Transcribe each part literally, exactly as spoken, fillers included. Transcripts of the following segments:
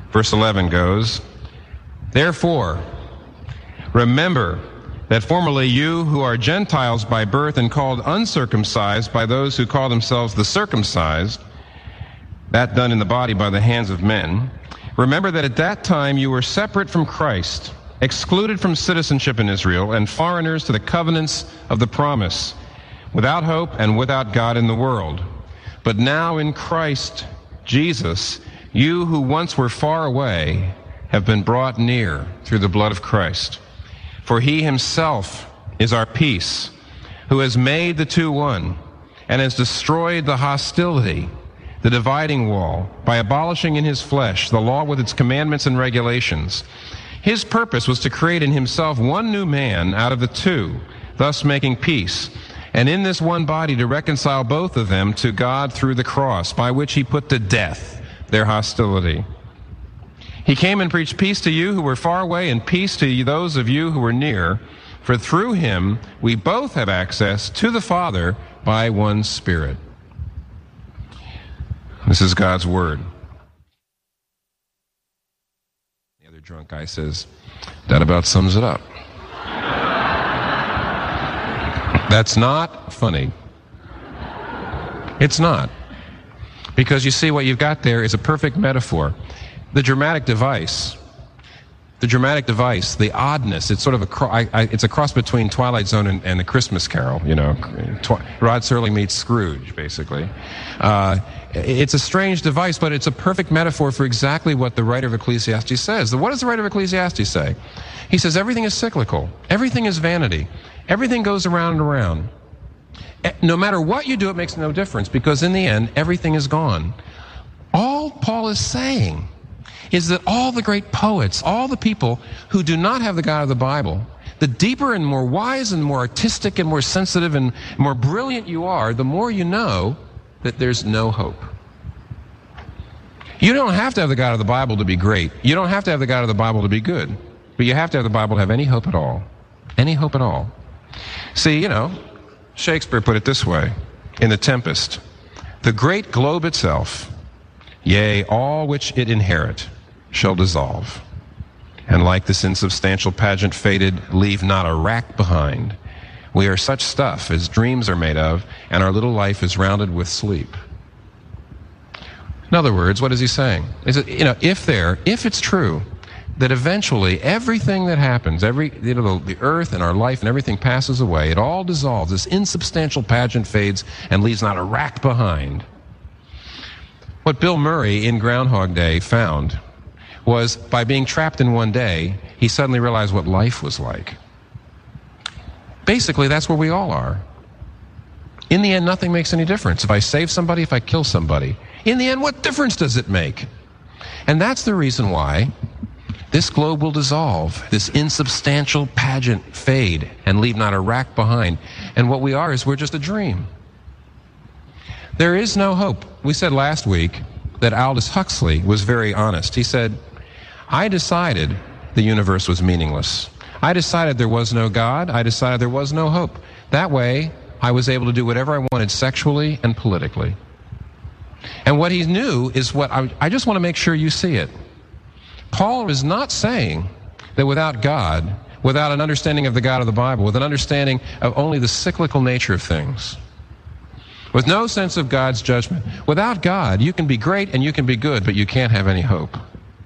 Verse eleven goes, "Therefore, remember that formerly you who are Gentiles by birth and called uncircumcised by those who call themselves the circumcised, that done in the body by the hands of men, remember that at that time you were separate from Christ, excluded from citizenship in Israel, and foreigners to the covenants of the promise, without hope and without God in the world. But now in Christ Jesus, you who once were far away have been brought near through the blood of Christ. For he himself is our peace, who has made the two one, and has destroyed the hostility, the dividing wall, by abolishing in his flesh the law with its commandments and regulations. His purpose was to create in himself one new man out of the two, thus making peace, and in this one body to reconcile both of them to God through the cross, by which he put to death their hostility. He came and preached peace to you who were far away and peace to those of you who were near. For through him we both have access to the Father by one Spirit." This is God's word. The other drunk guy says, "That about sums it up." That's not funny. It's not. Because you see, what you've got there is a perfect metaphor. The dramatic device, the dramatic device, the oddness, it's sort of a, cro- I, I, it's a cross between Twilight Zone and, and A Christmas Carol, you know. Twi- Rod Serling meets Scrooge, basically. Uh, it's a strange device, but it's a perfect metaphor for exactly what the writer of Ecclesiastes says. What does the writer of Ecclesiastes say? He says everything is cyclical. Everything is vanity. Everything goes around and around. No matter what you do, it makes no difference, because in the end, everything is gone. All Paul is saying is that all the great poets, all the people who do not have the God of the Bible, the deeper and more wise and more artistic and more sensitive and more brilliant you are, the more you know that there's no hope. You don't have to have the God of the Bible to be great. You don't have to have the God of the Bible to be good. But you have to have the Bible to have any hope at all. Any hope at all. See, you know, Shakespeare put it this way in The Tempest: "The great globe itself, yea, all which it inherit, shall dissolve, and like this insubstantial pageant faded, leave not a rack behind. We are such stuff as dreams are made of, and our little life is rounded with sleep." In other words, what is he saying? Is it, you know, if there, if it's true that eventually everything that happens, every, you know, the, the earth and our life and everything passes away, it all dissolves, this insubstantial pageant fades and leaves not a rack behind. What Bill Murray in Groundhog Day found was, by being trapped in one day, he suddenly realized what life was like. Basically, that's where we all are. In the end, nothing makes any difference. If I save somebody, if I kill somebody, in the end, what difference does it make? And that's the reason why this globe will dissolve, this insubstantial pageant fade, and leave not a rack behind. And what we are is we're just a dream. There is no hope. We said last week that Aldous Huxley was very honest. He said, "I decided the universe was meaningless. I decided there was no God. I decided there was no hope. That way, I was able to do whatever I wanted sexually and politically." And what he knew is what I, I just want to make sure you see it. Paul is not saying that without God, without an understanding of the God of the Bible, with an understanding of only the cyclical nature of things, with no sense of God's judgment, without God, you can be great and you can be good, but you can't have any hope.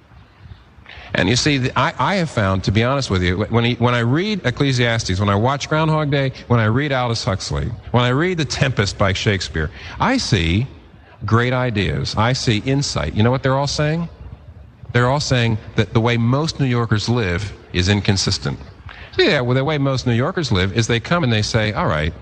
And you see, I, I have found, to be honest with you, when, he, when I read Ecclesiastes, when I watch Groundhog Day, when I read Aldous Huxley, when I read The Tempest by Shakespeare, I see great ideas. I see insight. You know what they're all saying? They're all saying that the way most New Yorkers live is inconsistent. So yeah, well, the way most New Yorkers live is they come and they say, all right,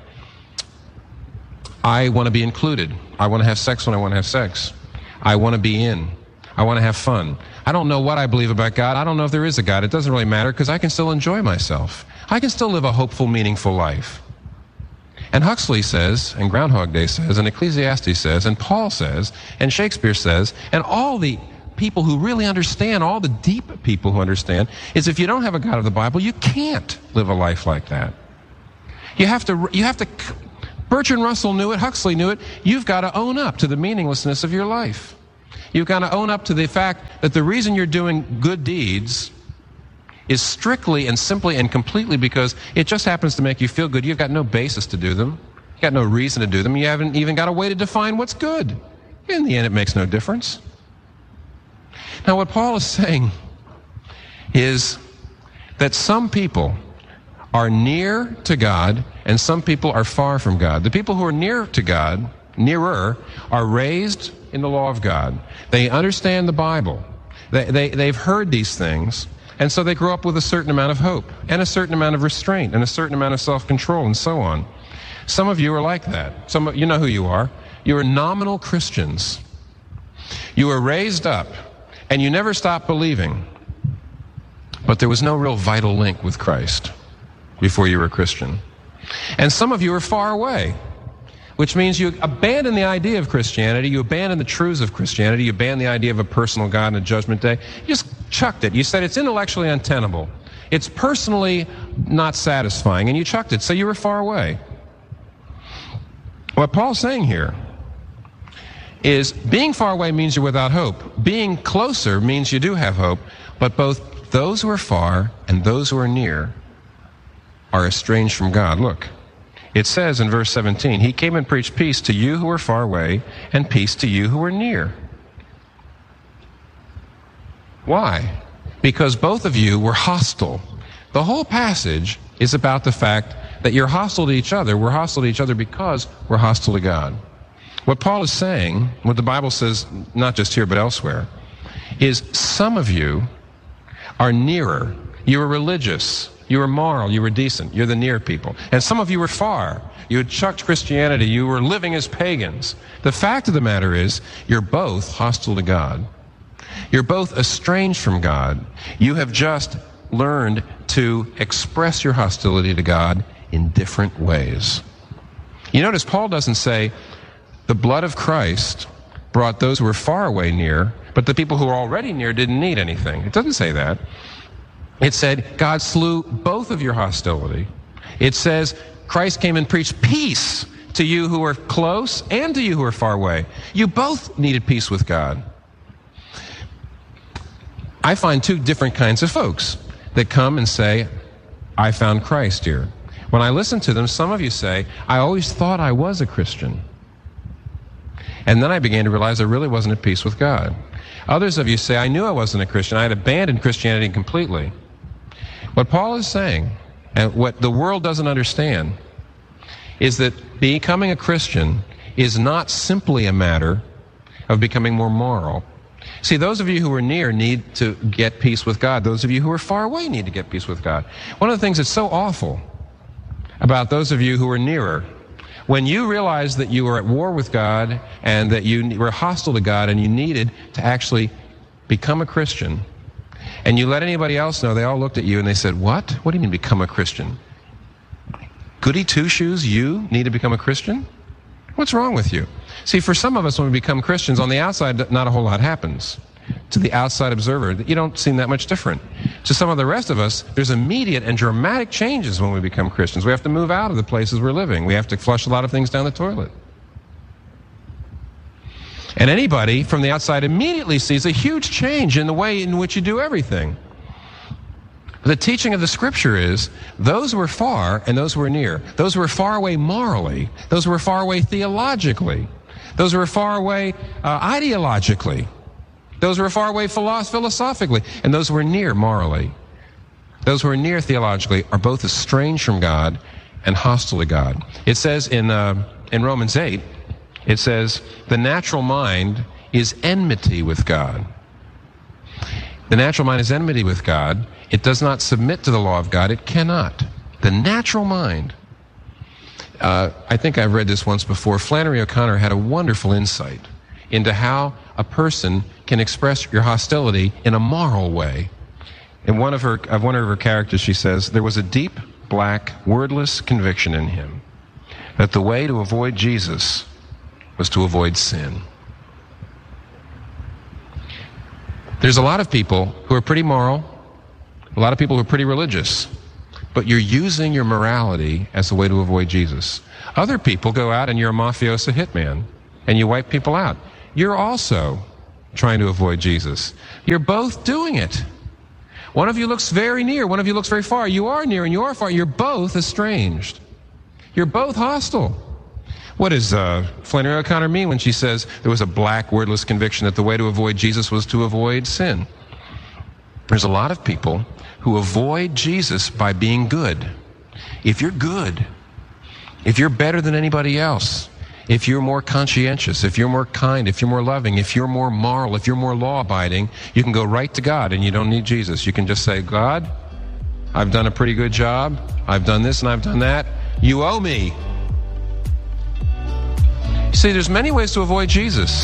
I want to be included. I want to have sex when I want to have sex. I want to be in. I want to have fun. I don't know what I believe about God. I don't know if there is a God. It doesn't really matter, because I can still enjoy myself. I can still live a hopeful, meaningful life. And Huxley says, and Groundhog Day says, and Ecclesiastes says, and Paul says, and Shakespeare says, and all the people who really understand, all the deep people who understand, is if you don't have a God of the Bible, you can't live a life like that. You have to, you have to, Bertrand Russell knew it, Huxley knew it, you've got to own up to the meaninglessness of your life. You've got to own up to the fact that the reason you're doing good deeds is strictly and simply and completely because it just happens to make you feel good. You've got no basis to do them. You've got no reason to do them. You haven't even got a way to define what's good. In the end, it makes no difference. Now, what Paul is saying is that some people are near to God and some people are far from God. The people who are near to God, nearer, are raised in the law of God. They understand the Bible. They, they, they've heard these things, and so they grow up with a certain amount of hope and a certain amount of restraint and a certain amount of self-control and so on. Some of you are like that. Some of, you know who you are. You are nominal Christians. You were raised up, and you never stopped believing. But there was no real vital link with Christ before you were a Christian. And some of you are far away, which means you abandon the idea of Christianity, you abandon the truths of Christianity, you abandon the idea of a personal God and a judgment day. You just chucked it. You said it's intellectually untenable. It's personally not satisfying, and you chucked it, so you were far away. What Paul's saying here is being far away means you're without hope. Being closer means you do have hope, but both those who are far and those who are near are estranged from God. Look, it says in verse seventeen, he came and preached peace to you who are far away and peace to you who are near. Why? Because both of you were hostile. The whole passage is about the fact that you're hostile to each other. We're hostile to each other because we're hostile to God. What Paul is saying, what the Bible says, not just here but elsewhere, is some of you are nearer. You were religious. You were moral. You were decent. You're the near people. And some of you were far. You had chucked Christianity. You were living as pagans. The fact of the matter is, you're both hostile to God. You're both estranged from God. You have just learned to express your hostility to God in different ways. You notice Paul doesn't say, the blood of Christ brought those who were far away near, but the people who were already near didn't need anything. It doesn't say that. It said, God slew both of your hostility. It says, Christ came and preached peace to you who are close and to you who are far away. You both needed peace with God. I find two different kinds of folks that come and say, I found Christ here. When I listen to them, some of you say, I always thought I was a Christian. And then I began to realize I really wasn't at peace with God. Others of you say, I knew I wasn't a Christian. I had abandoned Christianity completely. What Paul is saying, and what the world doesn't understand, is that becoming a Christian is not simply a matter of becoming more moral. See, those of you who are near need to get peace with God. Those of you who are far away need to get peace with God. One of the things that's so awful about those of you who are nearer, when you realized that you were at war with God and that you were hostile to God and you needed to actually become a Christian, and you let anybody else know, they all looked at you and they said, what? What do you mean become a Christian? Goody two-shoes, you need to become a Christian? What's wrong with you? See, for some of us, when we become Christians, on the outside, not a whole lot happens. To the outside observer, you don't seem that much different. To some of the rest of us, there's immediate and dramatic changes when we become Christians. We have to move out of the places we're living. We have to flush a lot of things down the toilet. And anybody from the outside immediately sees a huge change in the way in which you do everything. The teaching of the Scripture is, those who are far and those who are near, those who are far away morally, those who are far away theologically, those who are far away uh, ideologically, those who are far away philosophically, and those who are near morally, those who are near theologically, are both estranged from God and hostile to God. It says in uh, in Romans eight, it says, the natural mind is enmity with God. The natural mind is enmity with God. It does not submit to the law of God. It cannot. The natural mind. Uh, I think I've read this once before. Flannery O'Connor had a wonderful insight into how a person can express your hostility in a moral way. In one of her, of one of her characters, she says, there was a deep, black, wordless conviction in him that the way to avoid Jesus was to avoid sin. There's a lot of people who are pretty moral, a lot of people who are pretty religious, but you're using your morality as a way to avoid Jesus. Other people go out and you're a mafioso hitman, and you wipe people out. You're also trying to avoid Jesus. You're both doing it. One of you looks very near, one of you looks very far. You are near and you are far. You're both estranged. You're both hostile. What does uh, Flannery O'Connor mean when she says there was a black, wordless conviction that the way to avoid Jesus was to avoid sin? There's a lot of people who avoid Jesus by being good. If you're good, if you're better than anybody else, if you're more conscientious, if you're more kind, if you're more loving, if you're more moral, if you're more law-abiding, you can go right to God and you don't need Jesus. You can just say, God, I've done a pretty good job. I've done this and I've done that. You owe me. You see, there's many ways to avoid Jesus.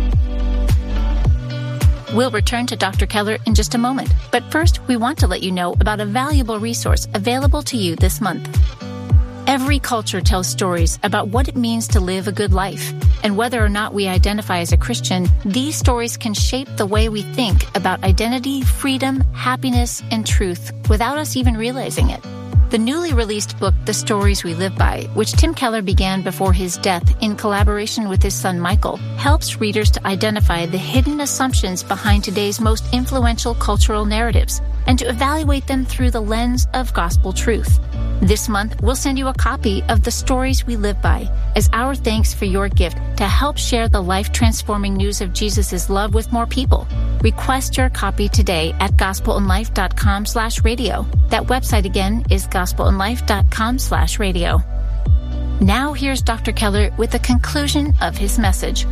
We'll return to Doctor Keller in just a moment. But first, we want to let you know about a valuable resource available to you this month. Every culture tells stories about what it means to live a good life. And whether or not we identify as a Christian, these stories can shape the way we think about identity, freedom, happiness, and truth without us even realizing it. The newly released book, The Stories We Live By, which Tim Keller began before his death in collaboration with his son Michael, helps readers to identify the hidden assumptions behind today's most influential cultural narratives and to evaluate them through the lens of gospel truth. This month, we'll send you a copy of The Stories We Live By as our thanks for your gift to help share the life-transforming news of Jesus' love with more people. Request your copy today at gospelandlife.com slash radio. That website again is gospelandlife.com slash radio. Now here's Doctor Keller with the conclusion of his message.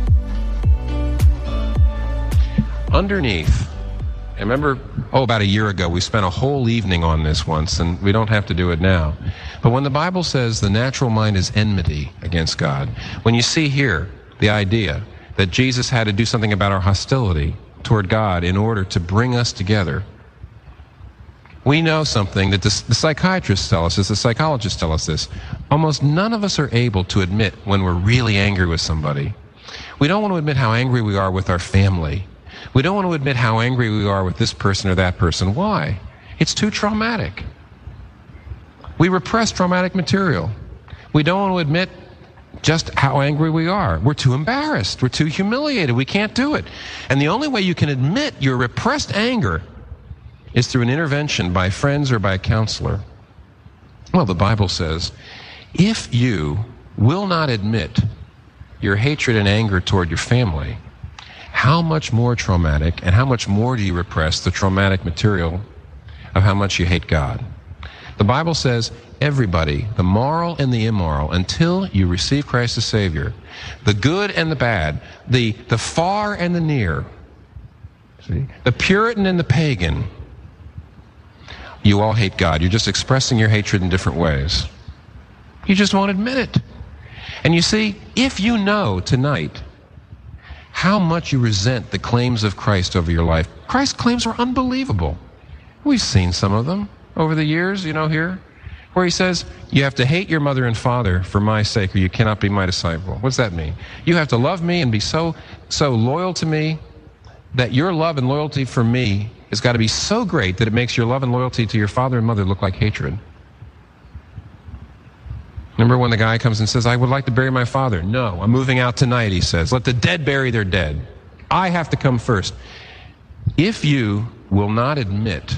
Underneath, I remember, oh, about a year ago, we spent a whole evening on this once, and we don't have to do it now. But when the Bible says the natural mind is enmity against God, when you see here the idea that Jesus had to do something about our hostility toward God in order to bring us together, we know something that the, the psychiatrists tell us this, the psychologists tell us this. Almost none of us are able to admit when we're really angry with somebody. We don't want to admit how angry we are with our family. We don't want to admit how angry we are with this person or that person. Why? It's too traumatic. We repress traumatic material. We don't want to admit just how angry we are. We're too embarrassed. We're too humiliated. We can't do it. And the only way you can admit your repressed anger is through an intervention by friends or by a counselor. Well, the Bible says, if you will not admit your hatred and anger toward your family, how much more traumatic and how much more do you repress the traumatic material of how much you hate God? The Bible says everybody, the moral and the immoral, until you receive Christ as Savior, the good and the bad, the, the far and the near, see, the Puritan and the pagan, you all hate God. You're just expressing your hatred in different ways. You just won't admit it. And you see, if you know tonight how much you resent the claims of Christ over your life, Christ's claims are unbelievable. We've seen some of them over the years, you know, here, where he says, you have to hate your mother and father for my sake, or you cannot be my disciple. What's that mean? You have to love me and be so, so loyal to me that your love and loyalty for me has got to be so great that it makes your love and loyalty to your father and mother look like hatred. Remember when the guy comes and says, I would like to bury my father. No, I'm moving out tonight, he says. Let the dead bury their dead. I have to come first. If you will not admit,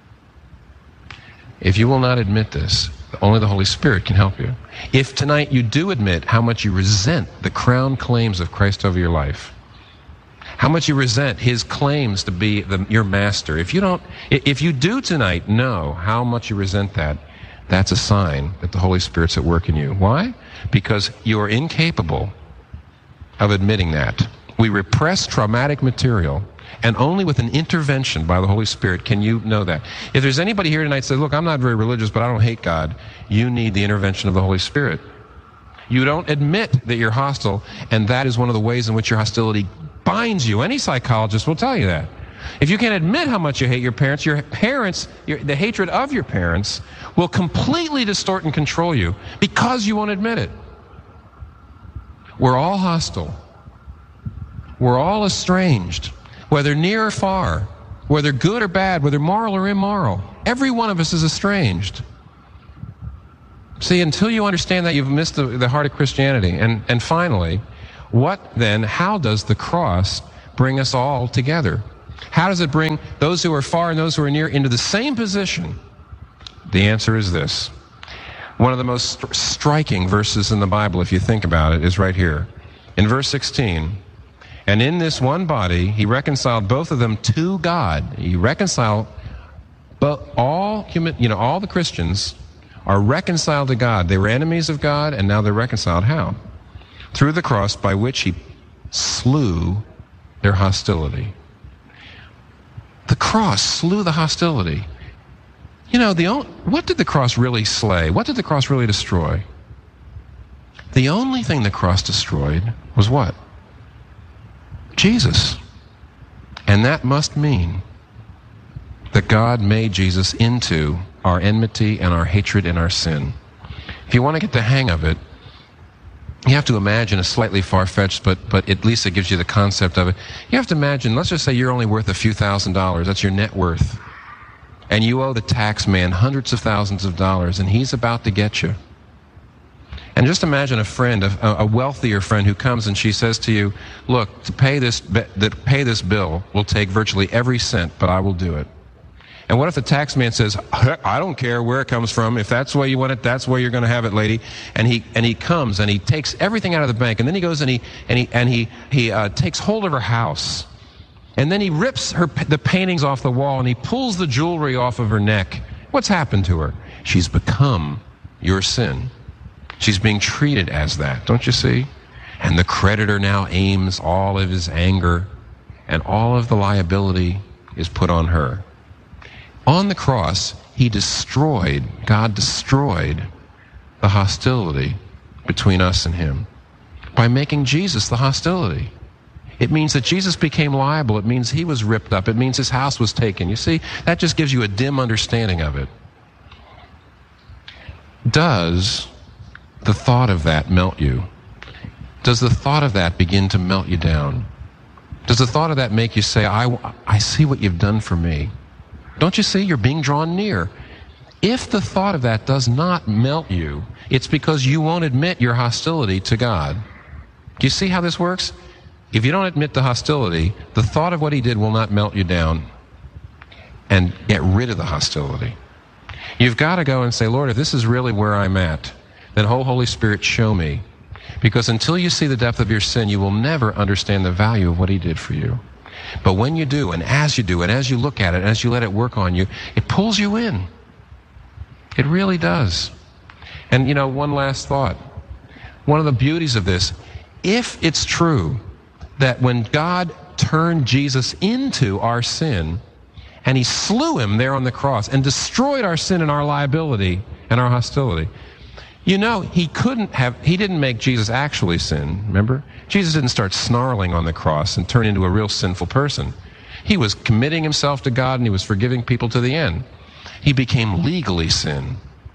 if you will not admit this, only the Holy Spirit can help you. If tonight you do admit how much you resent the crown claims of Christ over your life, how much you resent his claims to be the, your master, if you don't, if you do tonight know how much you resent that, that's a sign that the Holy Spirit's at work in you. Why? Because you are incapable of admitting that. We repress traumatic material, and only with an intervention by the Holy Spirit can you know that. If there's anybody here tonight that says, look, I'm not very religious, but I don't hate God, you need the intervention of the Holy Spirit. You don't admit that you're hostile, and that is one of the ways in which your hostility binds you. Any psychologist will tell you that. If you can't admit how much you hate your parents, your parents, your, the hatred of your parents will completely distort and control you because you won't admit it. We're all hostile. We're all estranged, whether near or far, whether good or bad, whether moral or immoral. Every one of us is estranged. See, until you understand that, you've missed the, the heart of Christianity. And, and finally, what then, how does the cross bring us all together? How does it bring those who are far and those who are near into the same position? The answer is this. One of the most st- striking verses in the Bible, if you think about it, is right here. In verse sixteen, and in this one body, he reconciled both of them to God. He reconciled, but all human, you know, all the Christians are reconciled to God. They were enemies of God, and now they're reconciled. How? Through the cross, by which he slew their hostility. The cross slew the hostility. You know, the only, what did the cross really slay? What did the cross really destroy? The only thing the cross destroyed was what? Jesus. And that must mean that God made Jesus into our enmity and our hatred and our sin. If you want to get the hang of it, you have to imagine a slightly far-fetched, but but at least it gives you the concept of it. You have to imagine, let's just say you're only worth a few thousand dollars. That's your net worth. And you owe the tax man hundreds of thousands of dollars, and he's about to get you. And just imagine a friend, a, a wealthier friend who comes and she says to you, look, to pay this, to pay this bill will take virtually every cent, but I will do it. And what if the tax man says, I don't care where it comes from. If that's the way you want it, that's the way you're going to have it, lady. And he and he comes and he takes everything out of the bank, and then he goes and he and he and he he uh, takes hold of her house, and then he rips her the paintings off the wall, and he pulls the jewelry off of her neck. What's happened to her? She's become your sin. She's being treated as that, don't you see? And the creditor now aims all of his anger, and all of the liability is put on her. On the cross, he destroyed, God destroyed the hostility between us and him by making Jesus the hostility. It means that Jesus became liable. It means he was ripped up. It means his house was taken. You see, that just gives you a dim understanding of it. Does the thought of that melt you? Does the thought of that begin to melt you down? Does the thought of that make you say, I, I see what you've done for me? Don't you see? You're being drawn near. If the thought of that does not melt you, it's because you won't admit your hostility to God. Do you see how this works? If you don't admit the hostility, the thought of what he did will not melt you down and get rid of the hostility. You've got to go and say, Lord, if this is really where I'm at, then, oh, Holy Spirit, show me. Because until you see the depth of your sin, you will never understand the value of what he did for you. But when you do, and as you do, and as you look at it, and as you let it work on you, it pulls you in. It really does. And, you know, one last thought. One of the beauties of this, if it's true that when God turned Jesus into our sin, and he slew him there on the cross, and destroyed our sin and our liability and our hostility, you know, he couldn't have, he didn't make Jesus actually sin, remember? Jesus didn't start snarling on the cross and turn into a real sinful person. He was committing himself to God, and he was forgiving people to the end. He became legally sin.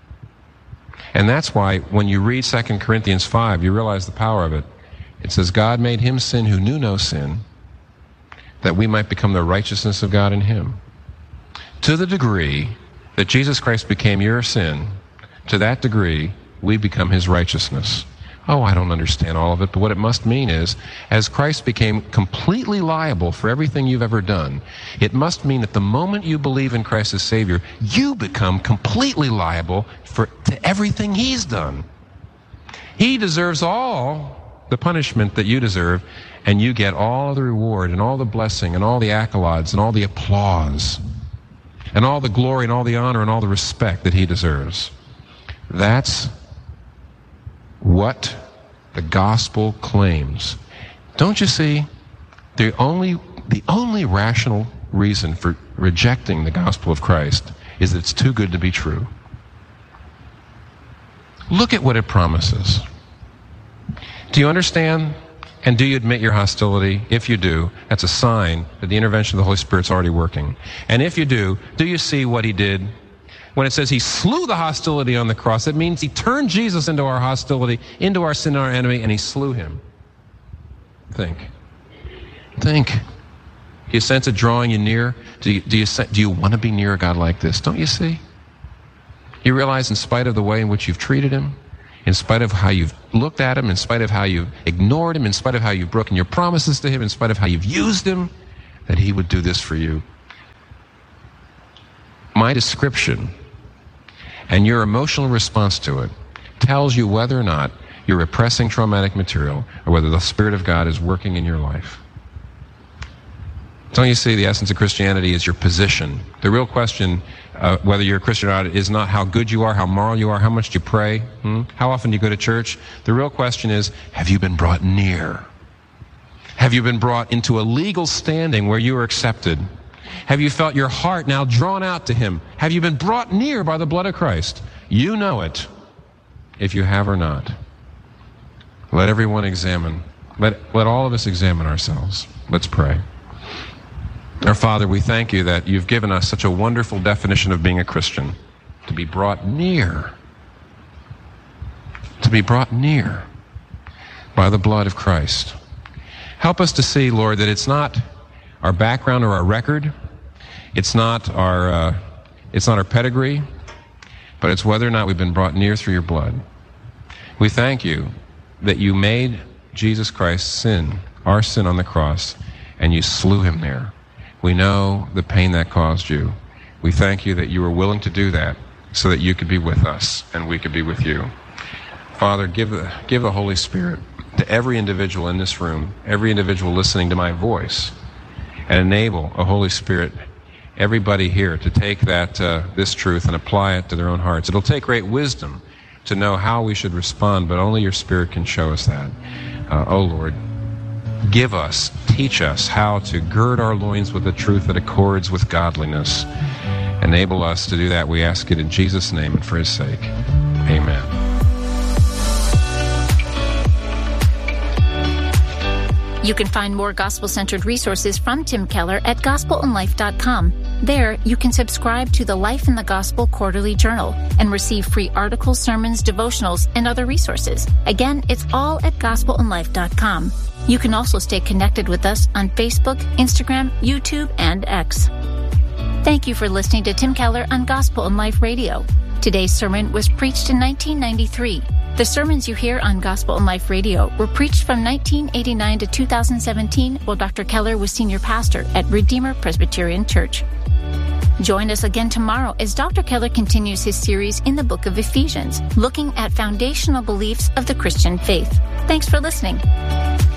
And that's why when you read Second Corinthians five, you realize the power of it. It says, God made him sin who knew no sin, that we might become the righteousness of God in him. To the degree that Jesus Christ became your sin, to that degree, we become his righteousness. Oh, I don't understand all of it, but what it must mean is, as Christ became completely liable for everything you've ever done, it must mean that the moment you believe in Christ as Savior, you become completely liable for to everything he's done. He deserves all the punishment that you deserve, and you get all of the reward and all the blessing and all the accolades and all the applause and all the glory and all the honor and all the respect that he deserves. That's what the gospel claims. Don't you see? The only, the only rational reason for rejecting the gospel of Christ is that it's too good to be true. Look at what it promises. Do you understand? And do you admit your hostility? If you do, that's a sign that the intervention of the Holy Spirit's already working. And if you do, do you see what he did? When it says he slew the hostility on the cross, it means he turned Jesus into our hostility, into our sin and our enemy, and he slew him. Think. Think. Do you sense it drawing you near? Do you, do you, do you want to be near a God like this? Don't you see? You realize in spite of the way in which you've treated him, in spite of how you've looked at him, in spite of how you've ignored him, in spite of how you've broken your promises to him, in spite of how you've used him, that he would do this for you. My description and your emotional response to it tells you whether or not you're repressing traumatic material or whether the Spirit of God is working in your life. Don't you see, the essence of Christianity is your position. The real question, uh, whether you're a Christian or not, is not how good you are, how moral you are, how much do you pray, hmm? how often do you go to church. The real question is, have you been brought near? Have you been brought into a legal standing where you are accepted? Have you felt your heart now drawn out to him? Have you been brought near by the blood of Christ? You know it, if you have or not. Let everyone examine. Let, let all of us examine ourselves. Let's pray. Our Father, we thank you that you've given us such a wonderful definition of being a Christian. To be brought near. To be brought near by the blood of Christ. Help us to see, Lord, that it's not our background or our record. It's not our, uh, it's not our pedigree, but it's whether or not we've been brought near through your blood. We thank you that you made Jesus Christ sin, our sin on the cross, and you slew him there. We know the pain that caused you. We thank you that you were willing to do that so that you could be with us and we could be with you. Father, give the, give the Holy Spirit to every individual in this room, every individual listening to my voice, and enable a Holy Spirit, everybody here, to take that uh, this truth and apply it to their own hearts. It'll take great wisdom to know how we should respond, but only your Spirit can show us that. Uh, oh Lord, give us, teach us how to gird our loins with the truth that accords with godliness. Enable us to do that, we ask it in Jesus' name and for his sake. Amen. You can find more gospel-centered resources from Tim Keller at gospel in life dot com. There, you can subscribe to the Life in the Gospel Quarterly Journal and receive free articles, sermons, devotionals, and other resources. Again, it's all at gospel in life dot com. You can also stay connected with us on Facebook, Instagram, YouTube, and X. Thank you for listening to Tim Keller on Gospel in Life Radio. Today's sermon was preached in nineteen ninety-three. The sermons you hear on Gospel in Life Radio were preached from nineteen eighty-nine to two thousand seventeen while Doctor Keller was senior pastor at Redeemer Presbyterian Church. Join us again tomorrow as Doctor Keller continues his series in the book of Ephesians, looking at foundational beliefs of the Christian faith. Thanks for listening.